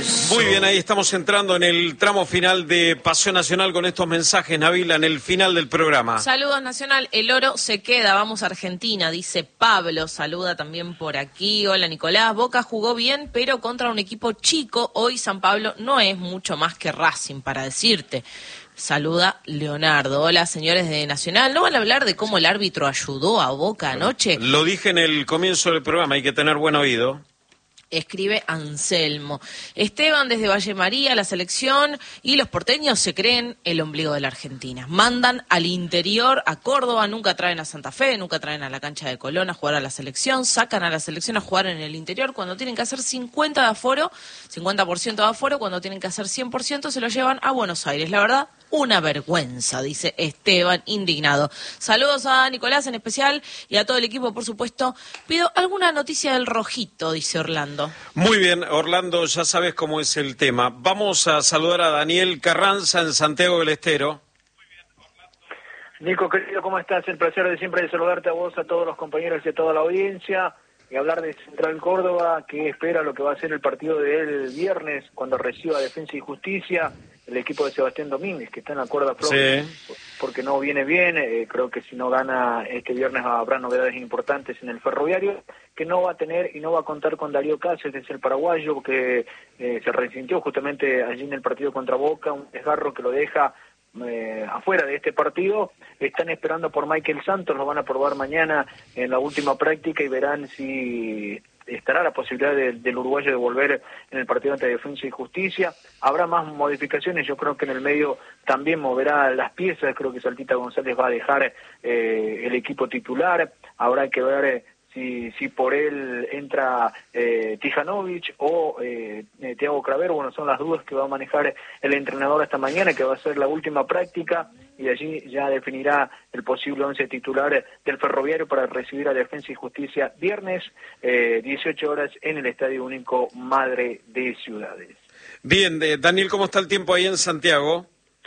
Muy bien, ahí estamos entrando en el tramo final de Paseo Nacional con estos mensajes, Nabila, en el final del programa. Saludos, Nacional. El oro se queda, vamos a Argentina, dice Pablo. Saluda también por aquí. Hola, Nicolás. Boca jugó bien, pero contra un equipo chico. Hoy San Pablo no es mucho más que Racing, para decirte. Saluda Leonardo. Hola, señores de Nacional. ¿No van a hablar de cómo el árbitro ayudó a Boca anoche? Lo dije en el comienzo del programa, hay que tener buen oído. Escribe Anselmo. Esteban desde Valle María, la selección y los porteños se creen el ombligo de la Argentina. Mandan al interior a Córdoba, nunca traen a Santa Fe, nunca traen a la cancha de Colón a jugar a la selección, sacan a la selección a jugar en el interior cuando tienen que hacer 50% de aforo, cuando tienen que hacer 100% se lo llevan a Buenos Aires. La verdad, una vergüenza, dice Esteban, indignado. Saludos a Nicolás en especial y a todo el equipo, por supuesto. Pido alguna noticia del Rojito, dice Orlando. Muy bien, Orlando, ya sabes cómo es el tema. Vamos a saludar a Daniel Carranza en Santiago del Estero. Nico, querido, ¿cómo estás? El placer de siempre de saludarte a vos, a todos los compañeros y a toda la audiencia, y hablar de Central Córdoba, que espera lo que va a ser el partido del viernes, cuando reciba Defensa y Justicia, el equipo de Sebastián Domínguez, que está en la cuerda floja, sí, porque no viene bien. Creo que si no gana este viernes habrá novedades importantes en el Ferroviario, que no va a tener y no va a contar con Darío Cáceres, el paraguayo, que se resintió justamente allí en el partido contra Boca, un desgarro que lo deja afuera de este partido. Están esperando por Michael Santos, lo van a probar mañana en la última práctica y verán si estará la posibilidad del uruguayo de volver en el partido ante Defensa y Justicia. Habrá más modificaciones, yo creo que en el medio también moverá las piezas. Creo que Saltita González va a dejar el equipo titular. Habrá que ver si por él entra Tijanovic o Thiago Cravero. Bueno, son las dudas que va a manejar el entrenador esta mañana, que va a ser la última práctica, y allí ya definirá el posible 11 titular del Ferroviario para recibir a Defensa y Justicia viernes, 18 horas, en el Estadio Único Madre de Ciudades. Bien, Daniel, ¿cómo está el tiempo ahí en Santiago?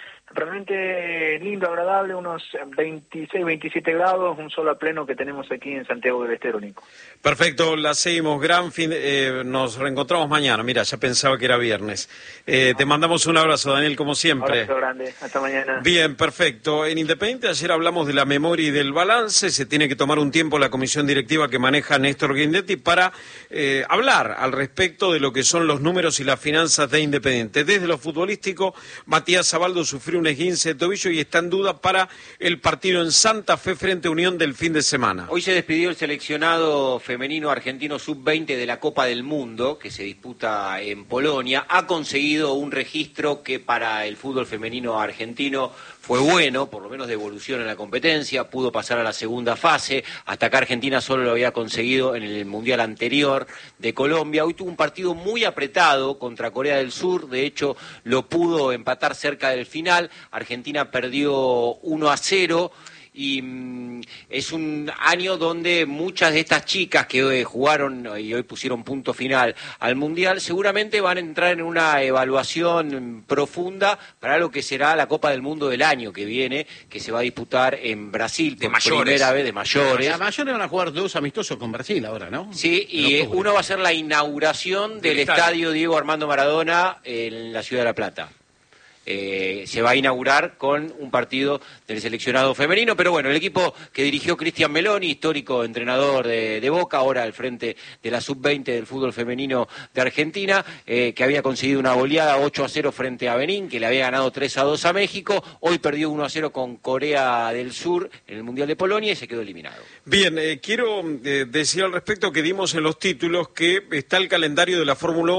Realmente lindo, agradable, unos 26, 27 grados, un sol a pleno que tenemos aquí en Santiago del Estero, Nico. Perfecto, la seguimos, gran fin, nos reencontramos mañana. Mira, ya pensaba que era viernes. Te mandamos un abrazo, Daniel, como siempre. Un abrazo grande, hasta mañana. Bien, perfecto. En Independiente ayer hablamos de la memoria y del balance. Se tiene que tomar un tiempo la comisión directiva que maneja Néstor Guindetti para hablar al respecto de lo que son los números y las finanzas de Independiente. Desde lo futbolístico, Matías Zabaldo sufrió un esguince de tobillo y está en duda para el partido en Santa Fe frente a Unión del fin de semana. Hoy se despidió el seleccionado femenino argentino sub-20 de la Copa del Mundo, que se disputa en Polonia. Ha conseguido un registro que para el fútbol femenino argentino fue bueno, por lo menos de evolución en la competencia, pudo pasar a la segunda fase, hasta acá Argentina solo lo había conseguido en el Mundial anterior de Colombia. Hoy tuvo un partido muy apretado contra Corea del Sur, de hecho lo pudo empatar cerca del final. Argentina perdió 1-0. Y es un año donde muchas de estas chicas que hoy jugaron y hoy pusieron punto final al Mundial seguramente van a entrar en una evaluación profunda para lo que será la Copa del Mundo del año que viene, que se va a disputar en Brasil por primera vez, de mayores. Las mayores van a jugar 2 amistosos con Brasil ahora, ¿no? Sí, y uno va a ser la inauguración del estadio Diego Armando Maradona en la Ciudad de La Plata. Se va a inaugurar con un partido del seleccionado femenino, pero bueno, el equipo que dirigió Cristian Meloni, histórico entrenador de Boca, ahora al frente de la sub-20 del fútbol femenino de Argentina, que había conseguido una goleada 8-0 frente a Benín, que le había ganado 3-2 a México, hoy perdió 1-0 con Corea del Sur en el Mundial de Polonia y se quedó eliminado. Bien, quiero decir al respecto que dimos en los títulos que está el calendario de la Fórmula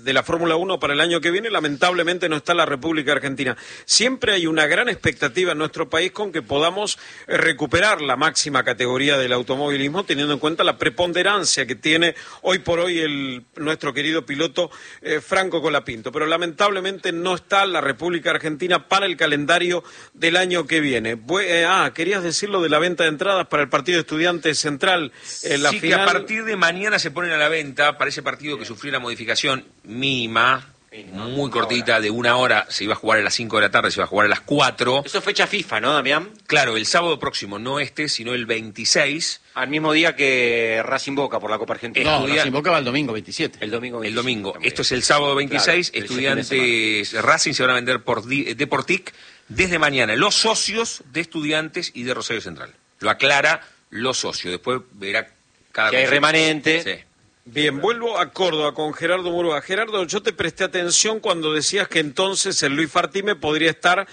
1 para el año que viene. Lamentablemente no está la República Argentina. Siempre hay una gran expectativa en nuestro país con que podamos recuperar la máxima categoría del automovilismo, teniendo en cuenta la preponderancia que tiene hoy por hoy nuestro querido piloto Franco Colapinto. Pero lamentablemente no está la República Argentina para el calendario del año que viene. Querías decir lo de la venta de entradas para el partido de Estudiantes Central. La sí, final... que a partir de mañana se ponen a la venta para ese partido que sufrió la modificación mínima. muy cortita, de 1 hora, se iba a jugar a las 5 de la tarde, se iba a jugar a las 4. Eso es fecha FIFA, ¿no, Damián? Claro, el sábado próximo, no sino el 26. Al mismo día que Racing Boca por la Copa Argentina. No, Racing Boca va el domingo 27. El domingo 27. El domingo. También. Esto es el sábado 26. Claro, Estudiantes Racing se van a vender por Deportic desde mañana. Los socios de Estudiantes y de Rosario Central. Lo aclara los socios. Después verá cada que hay remanente. Sí. Bien, vuelvo a Córdoba con Gerardo Murúa. Gerardo, yo te presté atención cuando decías que entonces el Luis Artime podría estar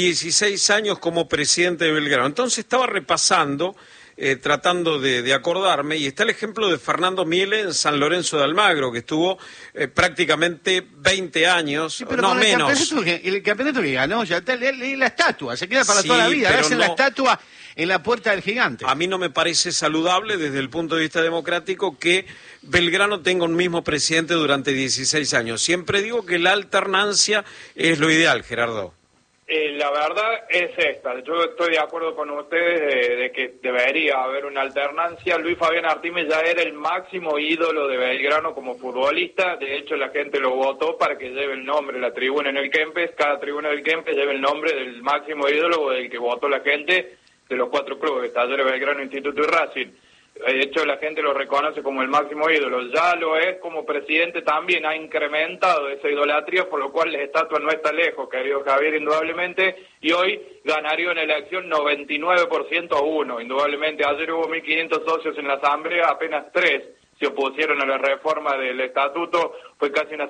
16 años como presidente de Belgrano. Entonces estaba repasando, tratando de acordarme, y está el ejemplo de Fernando Miele en San Lorenzo de Almagro, que estuvo prácticamente 20 años, Sí, pero no con menos. el campeonato que ganó, ya está, la estatua, se queda para Sí, toda la vida. pero Hacen no- la estatua en la puerta del gigante. A mí no me parece saludable desde el punto de vista democrático que Belgrano tenga un mismo presidente durante 16 años. Siempre digo que la alternancia es lo ideal, Gerardo. La verdad es esta. Yo estoy de acuerdo con ustedes de que debería haber una alternancia. Luis Fabián Artime ya era el máximo ídolo de Belgrano como futbolista. De hecho, la gente lo votó para que lleve el nombre, la tribuna en el Kempes. Cada tribuna del Kempes lleva el nombre del máximo ídolo o del que votó la gente de los 4 clubes, Talleres, Belgrano, Instituto y Racing. De hecho, la gente lo reconoce como el máximo ídolo. Ya lo es como presidente también, ha incrementado esa idolatría, por lo cual la estatua no está lejos, querido Javier, indudablemente, y hoy ganaría una elección 99% a 1, indudablemente. Ayer hubo 1.500 socios en la asamblea, apenas 3 se opusieron a la reforma del estatuto. Fue casi una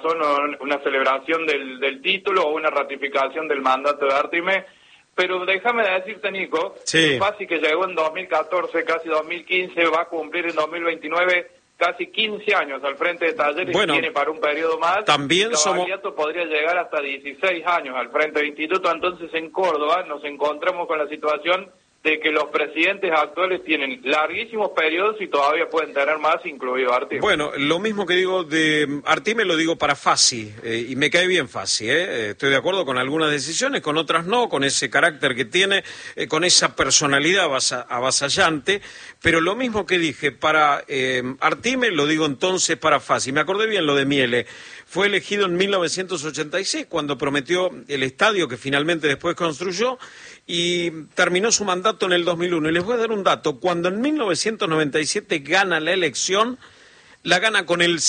celebración del título o una ratificación del mandato de Artime. Pero déjame decirte, Nico, Sí. Fasi, que llegó en 2014, casi 2015, va a cumplir en 2029 casi 15 años al frente de Talleres, Bueno, y tiene para un periodo más. también Cavaliato podría llegar hasta 16 años al frente del instituto. Entonces, en Córdoba nos encontramos con la situación de que los presidentes actuales tienen larguísimos periodos y todavía pueden tener más, incluido Artime. Bueno, lo mismo que digo de Artime lo digo para Fassi, y me cae bien Fassi, estoy de acuerdo con algunas decisiones, con otras no, con ese carácter que tiene, con esa personalidad avasallante, pero lo mismo que dije para Artime lo digo entonces para Fassi. Me acordé bien lo de Miele, fue elegido en 1986 cuando prometió el estadio que finalmente después construyó, y terminó su mandato en el 2001. Y les voy a dar un dato. Cuando en 1997 gana la elección, la gana con el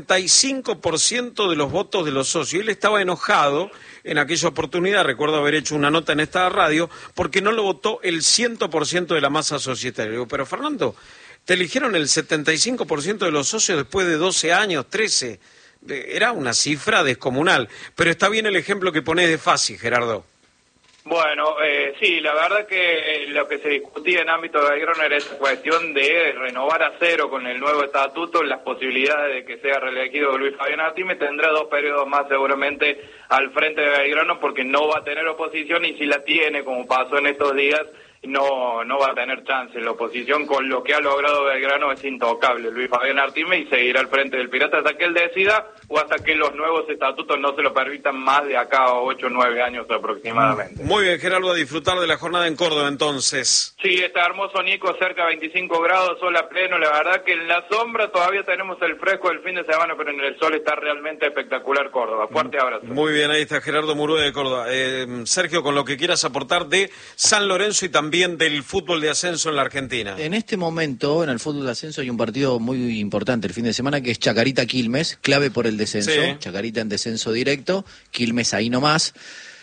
75% de los votos de los socios. Él estaba enojado en aquella oportunidad, recuerdo haber hecho una nota en esta radio, porque no lo votó el 100% de la masa societaria. Le digo, pero Fernando, te eligieron el 75% de los socios después de 12 años, 13. Era una cifra descomunal. Pero está bien el ejemplo que ponés de Fassi, Gerardo. Bueno, sí, la verdad que lo que se discutía en ámbito de Belgrano era esa cuestión de renovar a cero con el nuevo estatuto las posibilidades de que sea reelegido Luis Fabián Artime. Tendrá 2 periodos más seguramente al frente de Belgrano porque no va a tener oposición, y si la tiene, como pasó en estos días, no va a tener chance. La oposición con lo que ha logrado Belgrano es intocable. Luis Fabián Artime, y seguirá al frente del Pirata hasta que él decida o hasta que los nuevos estatutos no se lo permitan más de acá a 8 o 9 años aproximadamente. Muy bien, Gerardo, a disfrutar de la jornada en Córdoba entonces. Sí, está hermoso, Nico, cerca de 25 grados, sol a pleno. La verdad que en la sombra todavía tenemos el fresco del fin de semana, pero en el sol está realmente espectacular Córdoba. Fuerte abrazo. Muy bien, ahí está Gerardo Murúa de Córdoba. Sergio, con lo que quieras aportar de San Lorenzo y también del fútbol de ascenso en la Argentina. En este momento, en el fútbol de ascenso, hay un partido muy importante el fin de semana, que es Chacarita-Quilmes, clave por el descenso. Sí. Chacarita en descenso directo, Quilmes ahí nomás.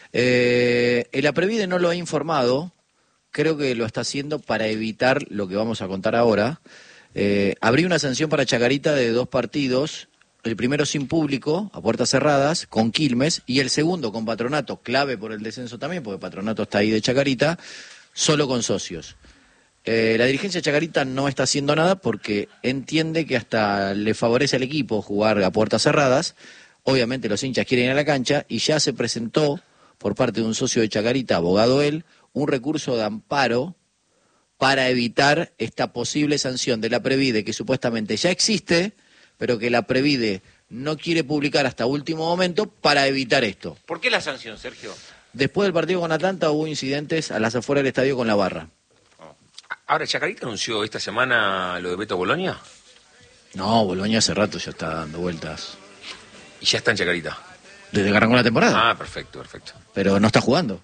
El Aprevide no lo ha informado, creo que lo está haciendo para evitar lo que vamos a contar ahora. Habría una sanción para Chacarita de 2 partidos, el primero sin público, a puertas cerradas, con Quilmes, y el segundo con Patronato, clave por el descenso también, porque Patronato está ahí de Chacarita, solo con socios. La dirigencia de Chacarita no está haciendo nada porque entiende que hasta le favorece al equipo jugar a puertas cerradas. Obviamente los hinchas quieren ir a la cancha y ya se presentó por parte de un socio de Chacarita, abogado él, un recurso de amparo para evitar esta posible sanción de la Previde, que supuestamente ya existe, pero que la Previde no quiere publicar hasta último momento para evitar esto. ¿Por qué la sanción, Sergio? Después del partido con Atlanta hubo incidentes a las afueras del estadio con la barra. Ahora, ¿Chacarita anunció esta semana lo de Beto Bolonia? No, Boloña hace rato ya está dando vueltas. Y ya está en Chacarita. Desde que arrancó la temporada. Ah, perfecto. Pero no está jugando.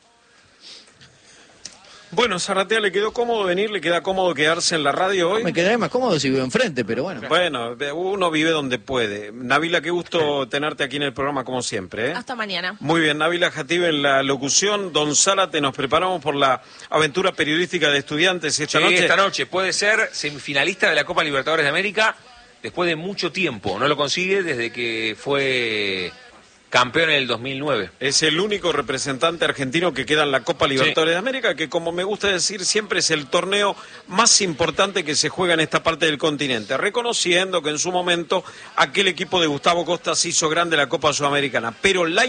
Bueno, Zarratea, ¿le quedó cómodo venir? ¿Le queda cómodo quedarse en la radio hoy? Me quedaría más cómodo si vivo enfrente, pero bueno. Bueno, uno vive donde puede. Nabila, qué gusto tenerte aquí en el programa como siempre. Hasta mañana. Muy bien, Nabila Jatib en la locución. Don Zárate, nos preparamos por la aventura periodística de Estudiantes esta noche. Esta noche puede ser semifinalista de la Copa Libertadores de América después de mucho tiempo. No lo consigue desde que fue campeón en el 2009. Es el único representante argentino que queda en la Copa Libertadores de América, que como me gusta decir siempre es el torneo más importante que se juega en esta parte del continente, reconociendo que en su momento aquel equipo de Gustavo Costa se hizo grande la Copa Sudamericana, pero la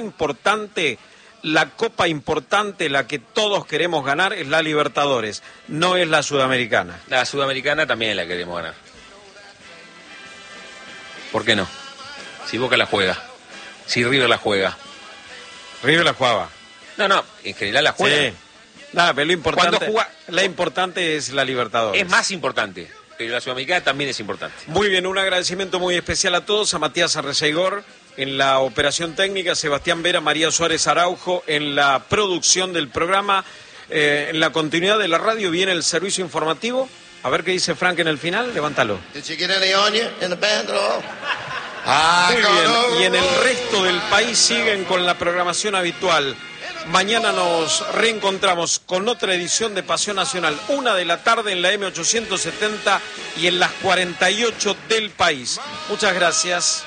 Copa importante, la que todos queremos ganar, es la Libertadores, no es la Sudamericana. La Sudamericana también la queremos ganar. ¿Por qué no? Si Boca la juega. Si River la juega. River la jugaba. No, en general la juega. Sí. Nada, pero la importante es la Libertadores. Es más importante, pero la Sudamericana también es importante. Muy bien, un agradecimiento muy especial a todos, a Matías Arreceigor en la operación técnica, Sebastián Vera, María Suárez Araujo en la producción del programa. En la continuidad de la radio viene el servicio informativo. A ver qué dice Frank en el final, levántalo. Muy bien, y en el resto del país siguen con la programación habitual. Mañana nos reencontramos con otra edición de Pasión Nacional, 1 de la tarde en la M870 y en las 48 del país. Muchas gracias.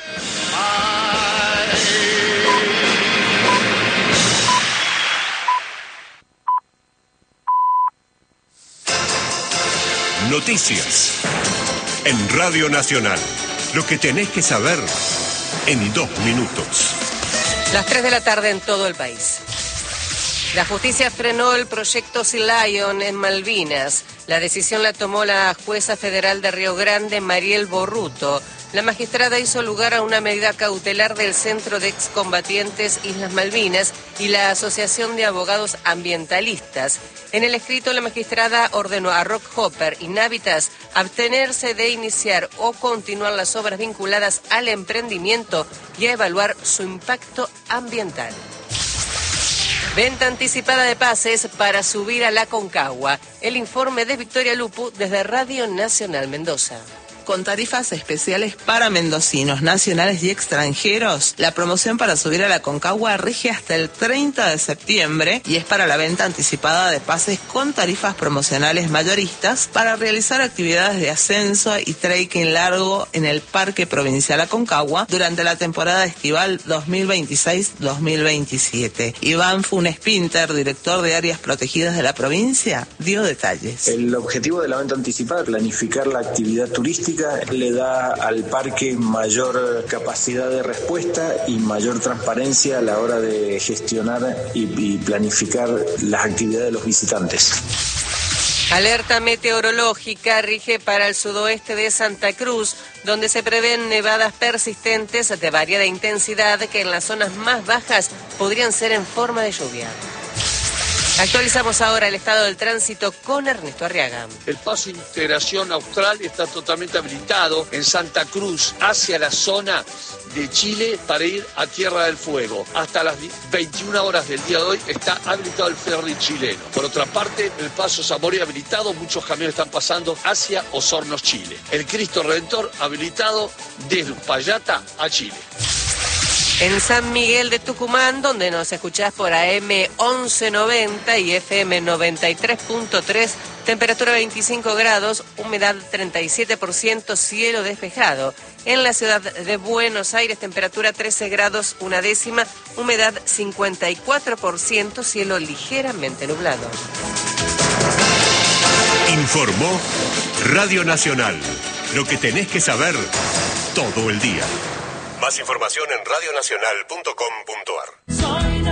Noticias en Radio Nacional. Lo que tenés que saber en 2 minutos. Las 3 de la tarde en todo el país. La justicia frenó el proyecto Sea Lion en Malvinas. La decisión la tomó la jueza federal de Río Grande, Mariel Borruto. La magistrada hizo lugar a una medida cautelar del Centro de Excombatientes Islas Malvinas y la Asociación de Abogados Ambientalistas. En el escrito, la magistrada ordenó a Rockhopper y Navitas abstenerse de iniciar o continuar las obras vinculadas al emprendimiento y a evaluar su impacto ambiental. Venta anticipada de pases para subir a la Aconcagua. El informe de Victoria Lupu desde Radio Nacional Mendoza. Con tarifas especiales para mendocinos, nacionales y extranjeros, la promoción para subir a la Aconcagua rige hasta el 30 de septiembre y es para la venta anticipada de pases con tarifas promocionales mayoristas para realizar actividades de ascenso y trekking largo en el Parque Provincial Aconcagua durante la temporada estival 2026-2027. Iván Funes Pinter, director de áreas protegidas de la provincia, dio detalles. El objetivo de la venta anticipada es planificar la actividad turística, le da al parque mayor capacidad de respuesta y mayor transparencia a la hora de gestionar y planificar las actividades de los visitantes. Alerta meteorológica rige para el sudoeste de Santa Cruz, donde se prevén nevadas persistentes de variada intensidad que en las zonas más bajas podrían ser en forma de lluvia. Actualizamos ahora el estado del tránsito con Ernesto Arriaga. El paso Integración Austral está totalmente habilitado en Santa Cruz hacia la zona de Chile para ir a Tierra del Fuego. Hasta las 21 horas del día de hoy está habilitado el ferry chileno. Por otra parte, el paso Zamora habilitado, muchos camiones están pasando hacia Osorno, Chile. El Cristo Redentor habilitado desde Uspallata a Chile. En San Miguel de Tucumán, donde nos escuchás por AM 1190 y FM 93.3, temperatura 25 grados, humedad 37%, cielo despejado. En la ciudad de Buenos Aires, temperatura 13 grados, 1/10, humedad 54%, cielo ligeramente nublado. Informó Radio Nacional. Lo que tenés que saber todo el día. Más información en radionacional.com.ar.